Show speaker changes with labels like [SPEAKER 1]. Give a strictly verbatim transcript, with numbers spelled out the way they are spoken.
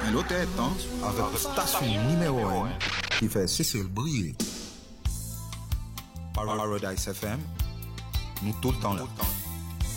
[SPEAKER 1] l'autre temps avec la station numéro un qui fait Cécile briller. Paradise F M, nous tout le temps là.